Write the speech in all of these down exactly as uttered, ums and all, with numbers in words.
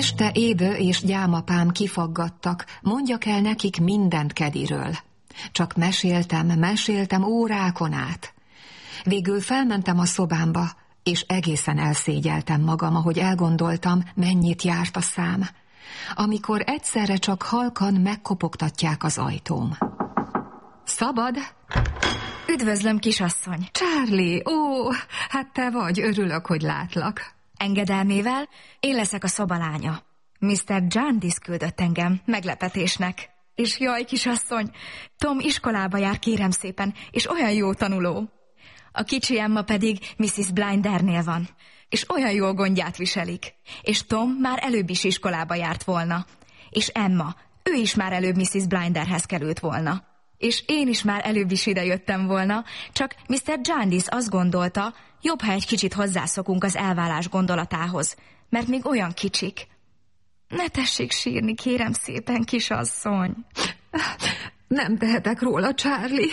Este Édő és gyámapám kifaggattak, mondjak el nekik mindent Kediről. Csak meséltem, meséltem órákon át. Végül felmentem a szobámba, és egészen elszégyeltem magam, ahogy elgondoltam, mennyit járt a szám, amikor egyszerre csak halkan megkopogtatják az ajtóm. Szabad? Üdvözlöm, kisasszony. Charlie, ó, hát te vagy, örülök, hogy látlak. Engedelmével én leszek a szobalánya. miszter Jarndyce küldött engem meglepetésnek. És jaj, kisasszony, Tom iskolába jár, kérem szépen, és olyan jó tanuló. A kicsi Emma pedig missziz Blindernél van, és olyan jól gondját viselik. És Tom már előbb is iskolába járt volna. És Emma, ő is már előbb missziz Blinderhez került volna. És én is már előbb is idejöttem volna, csak miszter Jarndyce azt gondolta, jobb, ha egy kicsit hozzászokunk az elválás gondolatához, mert még olyan kicsik. Ne tessék sírni, kérem szépen, kisasszony. Nem tehetek róla, Charlie.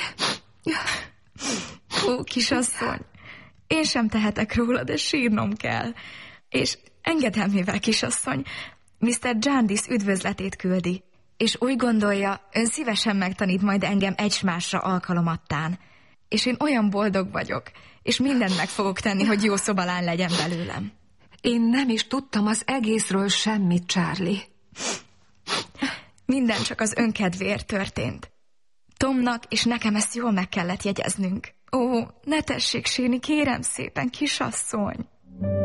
Ó, kisasszony, én sem tehetek róla, de sírnom kell. És engedelmével, kisasszony, miszter Jarndyce üdvözletét küldi, és úgy gondolja, ön szívesen megtanít majd engem egymásra alkalomattán. És én olyan boldog vagyok, és mindent meg fogok tenni, hogy jó szobalány legyen belőlem. Én nem is tudtam az egészről semmit, Charlie. Minden csak az önkedvéért történt. Tomnak és nekem ezt jól meg kellett jegyeznünk. Ó, ne tessék sírni, kérem szépen, kisasszony.